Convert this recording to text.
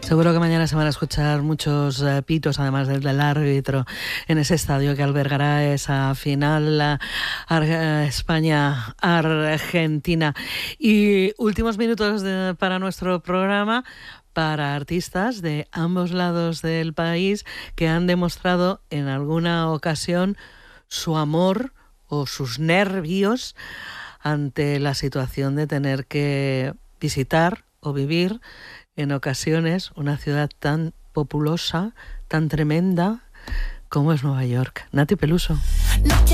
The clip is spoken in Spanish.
Seguro que mañana se van a escuchar muchos pitos, además del árbitro, en ese estadio que albergará esa final España-Argentina. Y últimos minutos para nuestro programa, para artistas de ambos lados del país que han demostrado en alguna ocasión su amor o sus nervios ante la situación de tener que visitar o vivir en ocasiones una ciudad tan populosa, tan tremenda como es Nueva York. Nati Peluso.